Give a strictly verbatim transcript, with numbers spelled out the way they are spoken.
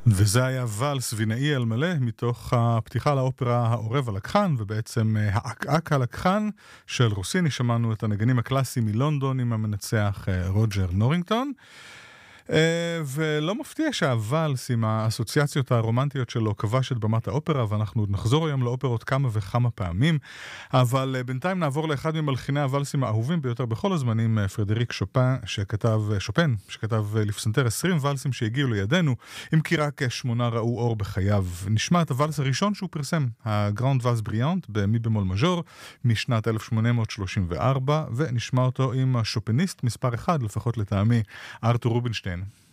וזה היה ואלס וינאי על מלא מתוך הפתיחה לאופרה העורב הלקחן, ובעצם העקעק הלקחן של רוסיני. שמענו את הנגנים הקלאסיים מלונדון עם המנצח רוג'ר נורינגטון. ולא מפתיע שהוואלס עם האסוציאציות הרומנטיות שלו כבש את במת האופרה, ואנחנו עוד נחזור היום לאופרות כמה וכמה פעמים, אבל בינתיים נעבור לאחד ממלחיני הוואלסים האהובים ביותר בכל הזמנים, פרדריק שופן, שכתב, שופן, שכתב לפסנתר עשרים ואלסים שהגיעו לידינו, אם כי רק שמונה ראו אור בחייו. נשמע את הוואלס הראשון שהוא פרסם, הגראונד ואלס בריאנט במי במול מז'ור, משנת אלף שמונה מאות שלושים וארבע, ונשמע אותו עם השופניסט מספר אחד, לפחות לטעמי, ארתור רובינשטיין.